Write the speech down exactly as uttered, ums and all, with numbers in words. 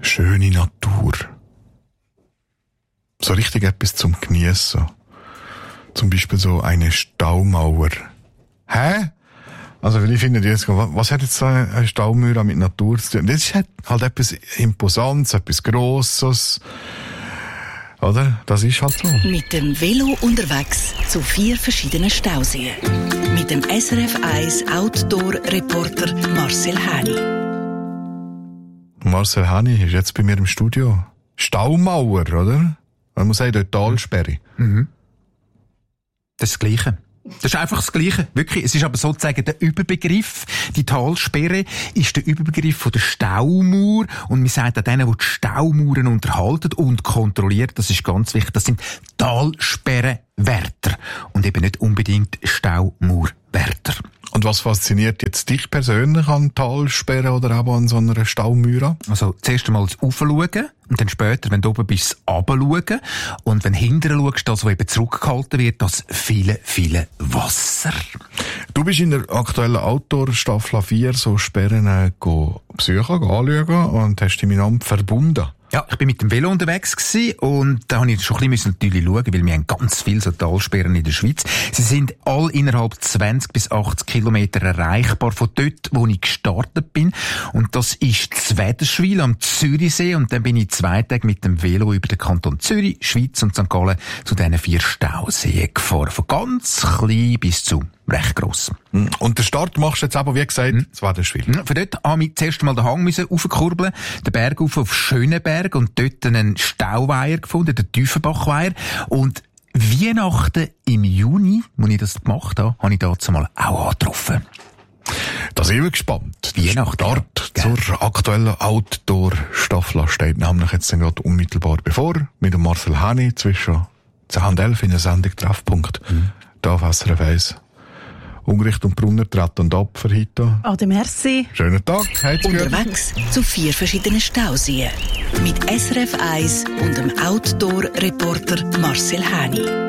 schöne Natur. So richtig etwas zum Geniessen. Zum Beispiel so eine Staumauer. Hä? Also, weil ich finde jetzt, was hat jetzt so eine Staumauer mit Natur zu tun? Das ist halt etwas Imposantes, etwas Grosses. Oder? Das ist halt so. Mit dem Velo unterwegs zu vier verschiedenen Stauseen. Mit dem S R F eins Outdoor-Reporter Marcel Häni. Marcel Häni ist jetzt bei mir im Studio. Staumauer, oder? Man muss sagen, dort Talsperre. Mhm. Das ist das Gleiche. Das ist einfach das Gleiche. Wirklich. Es ist aber sozusagen der Überbegriff. Die Talsperre ist der Überbegriff von der Staumauer. Und man sagt an denen, die die Staumauern unterhalten und kontrollieren, das ist ganz wichtig, das sind Talsperrenwärter. Und eben nicht unbedingt Staumauerwärter. Und was fasziniert jetzt dich persönlich an Talsperren oder auch an so einer Staumauer? Also, zuerst einmal das Raufschauen und dann später, wenn du oben bist, das Runterschauen. Und wenn du hinterher schaust, das, was eben zurückgehalten wird, das viele, viele Wasser. Du bist in der aktuellen Outdoor-Staffel vier so Sperren äh, go besuchen, go anschauen und hast dich miteinander verbunden. Ja, ich bin mit dem Velo unterwegs gewesen und da habe ich schon ein bisschen natürlich schauen, weil wir haben ganz viele so Talsperren in der Schweiz. Sie sind all innerhalb zwanzig bis achtzig Kilometer erreichbar von dort, wo ich gestartet bin. Und das ist Zwederschwil am Zürichsee und dann bin ich zwei Tage mit dem Velo über den Kanton Zürich, Schweiz und Sankt Gallen zu diesen vier Stauseen gefahren. Von ganz klein bis zu recht gross. Und den Start machst du jetzt aber, wie gesagt, hm. Zwederschwil. Ja, von dort habe ich zuerst mal den Hang raufkurbeln, den Berg rauf auf Schönenberg und dort einen Stauweiher gefunden, den Tiefenbachweiher. Und Weihnachten im Juni, als ich das gemacht habe, habe ich dazu mal auch angetroffen. Da sind wir gespannt. Weihnachten. Start ja. zur aktuellen Outdoor-Staffel steht nämlich jetzt gerade unmittelbar bevor, mit dem Marcel Häni zwischen zehn und elf in der Sendung Treffpunkt. Mhm. Da auf S R F eins. Ungericht und Brunner treten und ab für heute. Ade, merci. Schönen Tag. Unterwegs zu vier verschiedenen Stauseen. Mit S R F eins und dem Outdoor-Reporter Marcel Häni.